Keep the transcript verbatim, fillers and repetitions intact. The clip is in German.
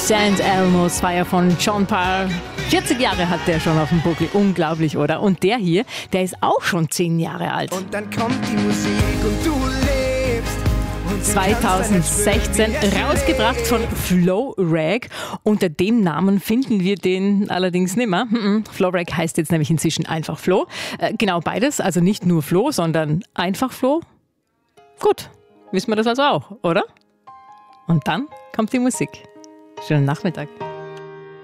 Saint Elmo's Fire von John Parr. vierzig Jahre hat der schon auf dem Buckel. Unglaublich, oder? Und der hier, der ist auch schon zehn Jahre alt. Und dann kommt die Musik und du lebst. Und du zweitausendsechzehn rausgebracht von Flo Rag. Unter dem Namen finden wir den allerdings nimmer. Flo Rag heißt jetzt nämlich inzwischen einfach Flo. Äh, genau beides, also nicht nur Flo, sondern einfach Flo. Gut, wissen wir das also auch, oder? Und dann kommt die Musik. Schönen Nachmittag.